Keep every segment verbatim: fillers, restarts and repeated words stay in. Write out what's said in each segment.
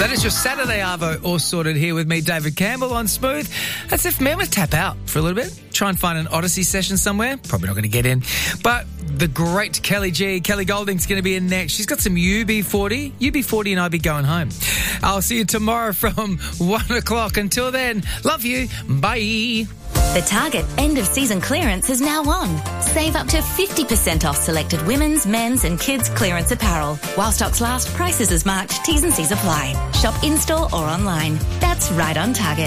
That is your Saturday Arvo all sorted here with me, David Campbell, on Smooth. That's if men would tap out for a little bit, try and find an Odyssey session somewhere. Probably not going to get in. But the great Kelly G, Kelly Golding's going to be in next. She's got some U B forty. U B forty and I'll be going home. I'll see you tomorrow from one o'clock. Until then, love you. Bye. The Target end-of-season clearance is now on. Save up to fifty percent off selected women's, men's and kids' clearance apparel. While stocks last, prices as marked, T's and C's apply. Shop in-store or online. That's right on Target.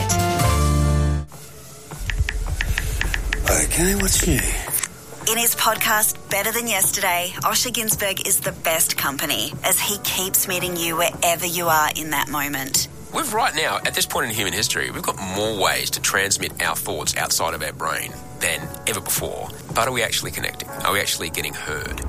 Okay, what's new? In his podcast, Better Than Yesterday, Osher Ginsberg is the best company as he keeps meeting you wherever you are in that moment. We've right now, at this point in human history, we've got more ways to transmit our thoughts outside of our brain than ever before. But are we actually connecting? Are we actually getting heard?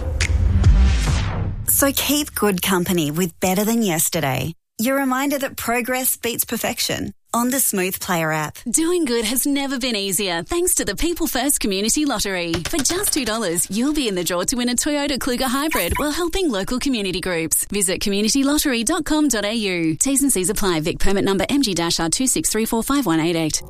So keep good company with Better Than Yesterday. Your reminder that progress beats perfection on the Smooth Player app. Doing good has never been easier thanks to the People First Community Lottery. For just two dollars, you'll be in the draw to win a Toyota Kluger Hybrid while helping local community groups. Visit community lottery dot com dot a u. T's and C's apply. Vic permit number M G R two six three four five one eight eight.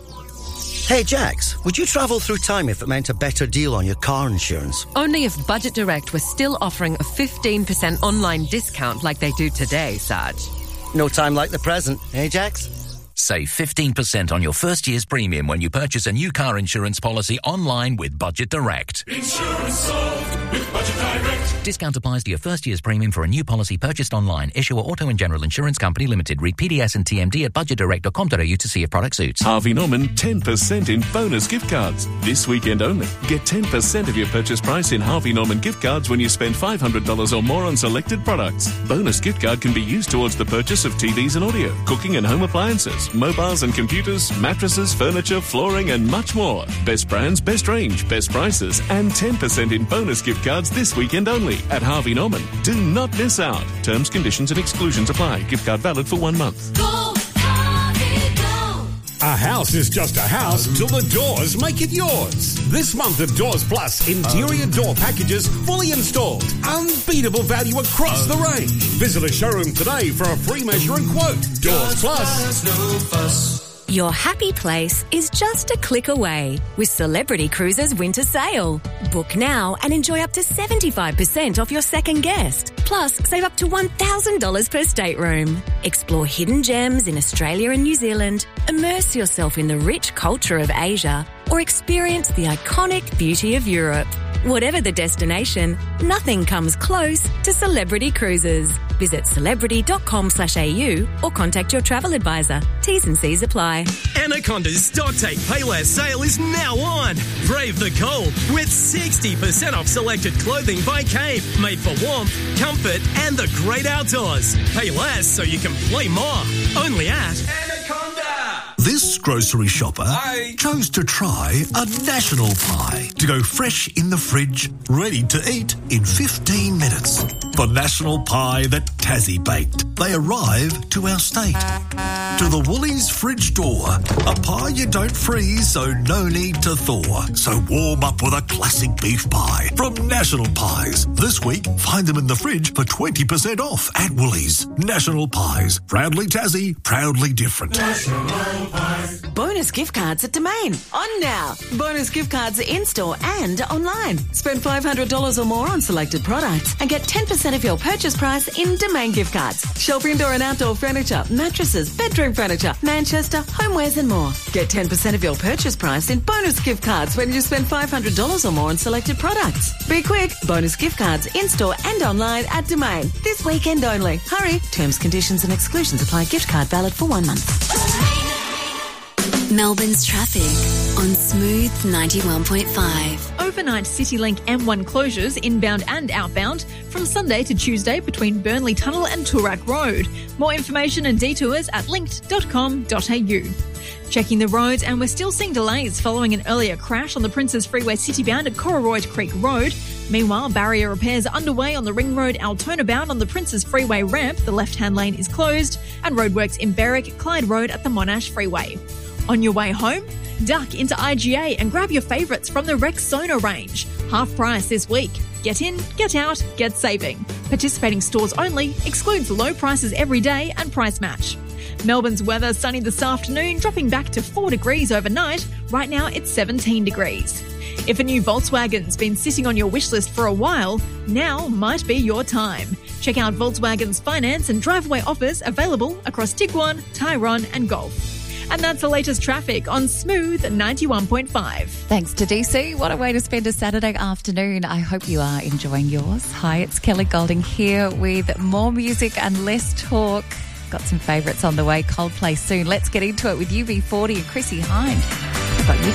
Hey, Jax, would you travel through time if it meant a better deal on your car insurance? Only if Budget Direct was still offering a fifteen percent online discount like they do today, Sarge. No time like the present, eh, Jax? Save fifteen percent on your first year's premium when you purchase a new car insurance policy online with Budget Direct. Insurance solved with Budget Direct. Discount applies to your first year's premium for a new policy purchased online. Issuer Auto and General Insurance Company Limited. Read P D S and T M D at budget direct dot com dot a u to see if product suits. Harvey Norman, ten percent in bonus gift cards. This weekend only. Get ten percent of your purchase price in Harvey Norman gift cards when you spend five hundred dollars or more on selected products. Bonus gift card can be used towards the purchase of T Vs and audio, cooking and home appliances, mobiles and computers, mattresses, furniture, flooring and much more. Best brands, best range, best prices and ten percent in bonus gift cards this weekend only at Harvey Norman. Do not miss out. Terms, conditions and exclusions apply. Gift card valid for one month. Go, Harvey, go. A house is just a house till the doors make it yours. This month of Doors Plus, interior door packages fully installed. Unbeatable value across the range. Visit a showroom today for a free measure and quote. Doors Plus. No fuss. Your happy place is just a click away with Celebrity Cruises Winter Sale. Book now and enjoy up to seventy-five percent off your second guest. Plus, save up to one thousand dollars per stateroom. Explore hidden gems in Australia and New Zealand. Immerse yourself in the rich culture of Asia or experience the iconic beauty of Europe. Whatever the destination, nothing comes close to Celebrity Cruises. Visit celebrity dot com slash a u or contact your travel advisor. T's and C's apply. Anaconda's Stock Take Payless sale is now on. Brave the cold with sixty percent off selected clothing by Cape, made for warmth, comfort and the great outdoors. Pay less so you can play more. Only at Anaconda. This grocery shopper Hi. chose to try a national pie to go fresh in the fridge, ready to eat in fifteen minutes. For national pie that Tassie baked, they arrive to our state. To the Woolies fridge door, a pie you don't freeze, so no need to thaw. So warm up with a classic beef pie from National Pies. This week, find them in the fridge for twenty percent off at Woolies. National Pies, proudly Tassie, proudly different. National Pies. Bonus gift cards at Domain. On now. Bonus gift cards in-store and online. Spend five hundred dollars or more on selected products and get ten percent of your purchase price in Domain gift cards. Shelf indoor and outdoor furniture, mattresses, bedroom furniture, Manchester, homewares and more. Get ten percent of your purchase price in bonus gift cards when you spend five hundred dollars or more on selected products. Be quick. Bonus gift cards in-store and online at Domain. This weekend only. Hurry. Terms, conditions and exclusions apply. Gift card valid for one month. Melbourne's traffic on Smooth ninety-one point five. Overnight CityLink M one closures inbound and outbound from Sunday to Tuesday between Burnley Tunnel and Toorak Road. More information and detours at linked dot com dot a u. Checking the roads, and we're still seeing delays following an earlier crash on the Princes Freeway citybound at Cororoyd Creek Road. Meanwhile, barrier repairs are underway on the Ring Road Altona bound on the Princes Freeway ramp. The left-hand lane is closed, and roadworks in Berwick, Clyde Road at the Monash Freeway. On your way home, duck into I G A and grab your favourites from the Rexona range. Half price this week. Get in, get out, get saving. Participating stores only, excludes low prices every day and price match. Melbourne's weather sunny this afternoon, dropping back to four degrees overnight. Right now it's seventeen degrees. If a new Volkswagen's been sitting on your wish list for a while, now might be your time. Check out Volkswagen's finance and driveway offers available across Tiguan, Tyrone and Golf. And that's the latest traffic on Smooth ninety-one point five. Thanks to D C. What a way to spend a Saturday afternoon. I hope you are enjoying yours. Hi, it's Kelly Golding here with more music and less talk. Got some favourites on the way. Coldplay soon. Let's get into it with U B forty and Chrissy Hynde. How about you?